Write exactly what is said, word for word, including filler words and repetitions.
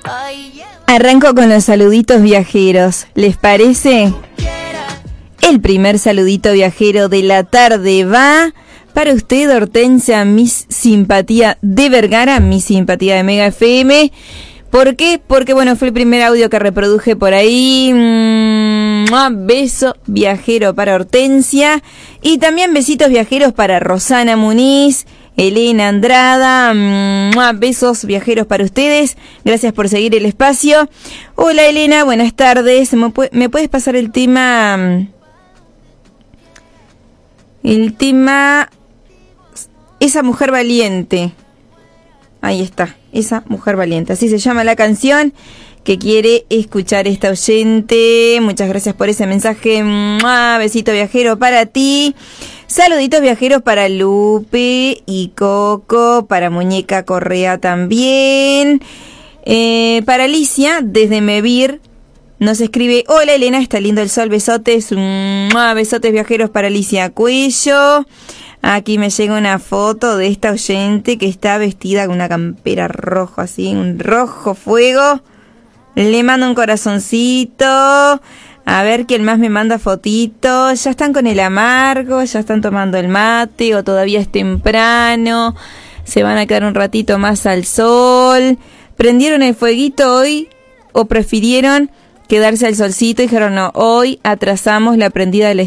Arranco con los saluditos viajeros, ¿les parece? El primer saludito viajero de la tarde va para usted, Hortensia, Miss Simpatía de Vergara, Miss Simpatía de Mega F M. ¿Por qué? Porque, bueno, fue el primer audio que reproduje por ahí. Mm, beso viajero para Hortensia. Y también besitos viajeros para Rosana Muniz, Elena Andrada. Mm, besos viajeros para ustedes. Gracias por seguir el espacio. Hola, Elena, buenas tardes. ¿Me, pu- me puedes pasar el tema? El tema... Esa mujer valiente. Ahí está, esa mujer valiente. Así se llama la canción que quiere escuchar esta oyente. Muchas gracias por ese mensaje. ¡Mua! Besito viajero para ti. Saluditos viajeros para Lupe y Coco. Para Muñeca Correa también. Eh, para Alicia, desde Mevir, nos escribe: hola Elena, está lindo el sol, besotes. ¡Mua! Besotes viajeros para Alicia Cuello. Aquí me llega una foto de esta oyente que está vestida con una campera roja, así, un rojo fuego. Le mando un corazoncito. A ver quién más me manda fotitos. Ya están con el amargo, ya están tomando el mate o todavía es temprano. Se van a quedar un ratito más al sol. ¿Prendieron el fueguito hoy o prefirieron quedarse al solcito? Dijeron, no, hoy atrasamos la prendida del